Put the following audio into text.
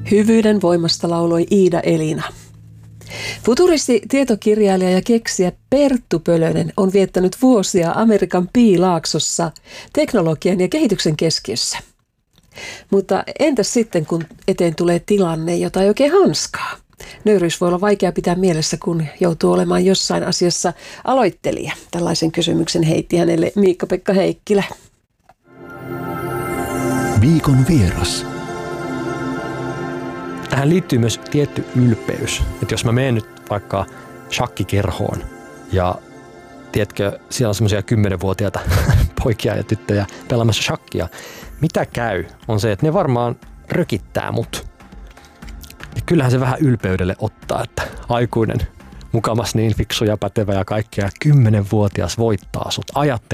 Hyvyyden voimasta lauloi Iida Elina. Futuristi, tietokirjailija ja keksijä Perttu Pölönen on viettänyt vuosia Amerikan Piilaaksossa teknologian ja kehityksen keskiössä. Mutta entäs sitten, kun eteen tulee tilanne, jota ei oikein hanskaa? Nöyryys voi olla vaikea pitää mielessä, kun joutuu olemaan jossain asiassa aloittelija. Tällaisen kysymyksen heitti hänelle Miikka-Pekka Heikkilä. Viikon vieras. Tähän liittyy myös tietty ylpeys. Että jos mä menen nyt vaikka shakkikerhoon ja tiedätkö, siellä on semmoisia 10-vuotiaita poikia ja tyttöjä pelaamassa shakkia. Mitä käy on se, että ne varmaan rökittää mut. Ja kyllähän se vähän ylpeydelle ottaa, että aikuinen, mukamas niin fiksu ja pätevä ja kaikkea 10-vuotias voittaa sut. Ajattele